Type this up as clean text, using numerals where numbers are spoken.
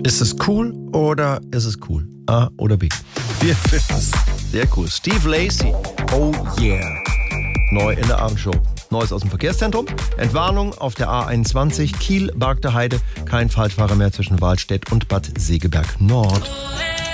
Ist es cool oder ist es cool? A oder B? Wir finden es sehr cool. Steve Lacy. Oh yeah. Neu in der Abendshow. Neues aus dem Verkehrszentrum. Entwarnung auf der A21 Kiel-Bargter Heide. Kein Falschfahrer mehr zwischen Wahlstedt und Bad Segeberg Nord.